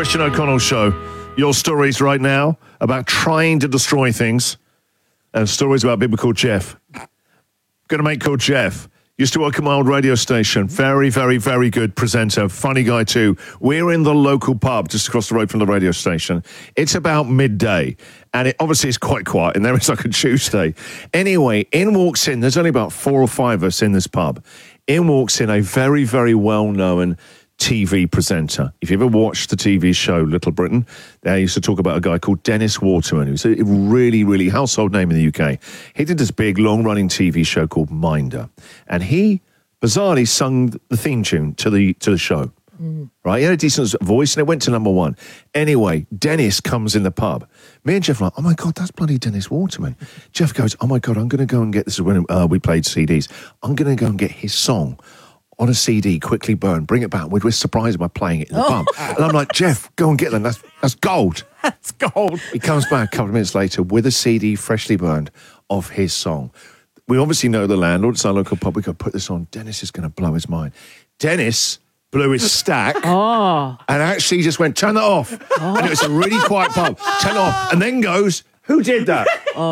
Christian O'Connell Show. Your stories right now about trying to destroy things, and stories about people called Jeff. Got a mate called Jeff. Used to work at my old radio station. Very, very, very good presenter. Funny guy too. We're in the local pub just across the road from the radio station. It's about midday, and it obviously is quite quiet, and there it's like a Tuesday. Anyway, in walks in, there's only about 4 or 5 of us in this pub. In walks in a very, very well-known TV presenter. If you ever watched the TV show Little Britain, they used to talk about a guy called Dennis Waterman, who's a really, really household name in the UK. He did this big, long-running TV show called Minder, and he bizarrely sung the theme tune to the show. Right, he had a decent voice, and it went to number 1. Anyway, Dennis comes in the pub. Me and Jeff are like, oh my God, that's bloody Dennis Waterman. Jeff goes, oh my God, I'm going to go and get this. When we played CDs, I'm going to go and get his song on a CD, quickly burn, bring it back. We're surprised by playing it in the pub. And I'm like, Jeff, go and get them. That's gold. That's gold. He comes back a couple of minutes later with a CD freshly burned of his song. We obviously know the landlord. It's our local pub. We go, put this on. Dennis is going to blow his mind. Dennis blew his stack and actually just went, turn that off. And it was a really quiet pub. Turn it off. And then goes, who did that?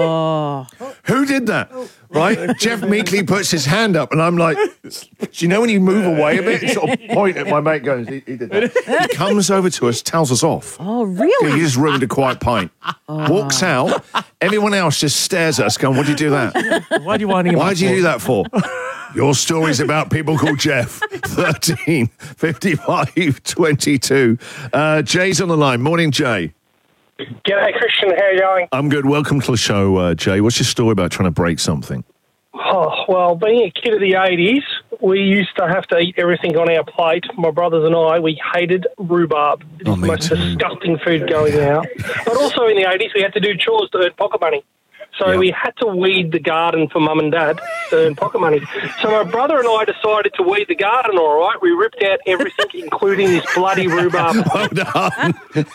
Who did that? Right? Jeff meekly puts his hand up, and I'm like, do you know when you move away a bit? Sort of point at my mate goes, he did that. He comes over to us, tells us off. Oh, really? He just ruined a quiet pint. Walks out. Everyone else just stares at us going, why'd you do that? Why do you want him? Why'd you do that for? Your story's about people called Jeff. 13 55 22. Jay's on the line. Morning, Jay. G'day, Christian. How are you going? I'm good. Welcome to the show, Jay. What's your story about trying to break something? Oh, well, being a kid of the 80s, we used to have to eat everything on our plate. My brothers and I, we hated rhubarb. It's the most disgusting food going out. But also in the 80s, we had to do chores to earn pocket money. So we had to weed the garden for Mum and Dad to earn pocket money. So my brother and I decided to weed the garden, all right. We ripped out everything, including this bloody rhubarb. Well done.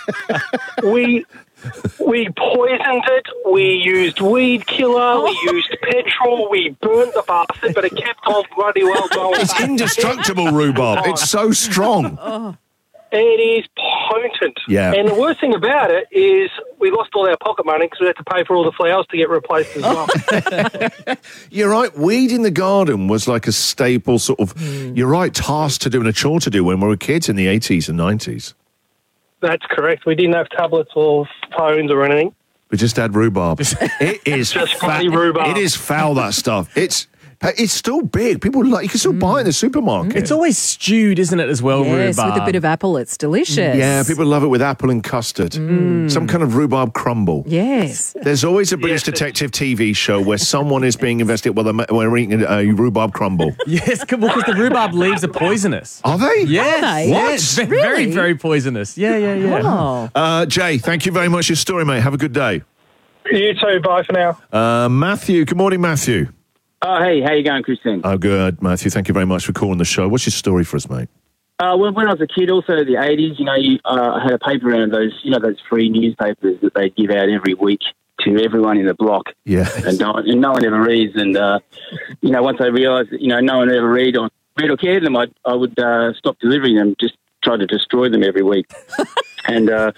We poisoned it. We used weed killer. We used petrol. We burnt the bastard, but it kept on bloody well going. It's indestructible, rhubarb. It's so strong. It is potent. Yeah. And the worst thing about it is we lost all our pocket money because we had to pay for all the flowers to get replaced as well. You're right. Weeding the garden was like a staple sort of, you're right, task to do and a chore to do when we were kids in the 80s and 90s. That's correct. We didn't have tablets or phones or anything. We just had rhubarb. It is just bloody rhubarb. It is foul, that stuff. It's still big. People you can still buy it in the supermarket. It's always stewed, isn't it, as well, yes, rhubarb? with a bit of apple. It's delicious. Yeah, people love it with apple and custard. Some kind of rhubarb crumble. Yes. There's always a British detective TV show where someone is being investigated while they're eating a rhubarb crumble. Yes, because the rhubarb leaves are poisonous. Are they? Yes. Are they? What? Yes, very, Really? very poisonous. Yeah. Oh. Jay, thank you very much for your story, mate. Have a good day. You too. Bye for now. Matthew. Good morning, Matthew. Oh, hey, how you going, Christine? Oh, good, Matthew. Thank you very much for calling the show. What's your story for us, mate? When I was a kid, also the 80s, I had a paper around those free newspapers that they give out every week to everyone in the block. Yeah. And no one ever reads. And, once I realised that, no one ever read or cared them, I would stop delivering them, just try to destroy them every week. So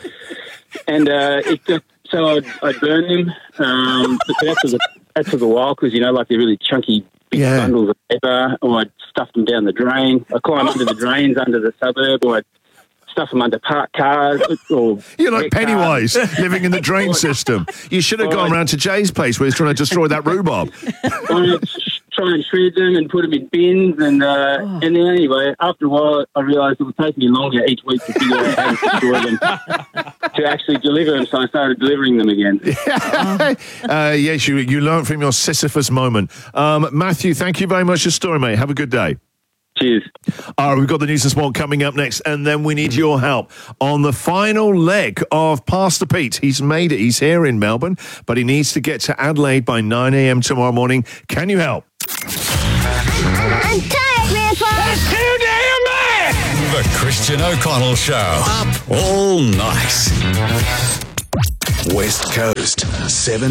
I'd burn them. But that took a while because, like they're really chunky big bundles of paper, or I'd stuff them down the drain. I'd climb under the drains under the suburb, or I'd stuff them under parked cars. Or You're like Pennywise living in the drain system. You should have gone round to Jay's place where he's trying to destroy that rhubarb. I'd try and shred them and put them in bins. And then anyway, after a while, I realised it would take me longer each week to figure out how to destroy them, to actually deliver them. So I started delivering them again. Yes, you learned from your Sisyphus moment. Matthew, thank you very much for your story, mate. Have a good day. Cheers. All right, we've got the news and sport coming up next, and then we need your help on the final leg of Pastor Pete. He's made it. He's here in Melbourne, but he needs to get to Adelaide by 9 a.m. tomorrow morning. Can you help? I'm tired, Grandpa. That's too damn bad. The Christian O'Connell Show. Up all night. West Coast, 7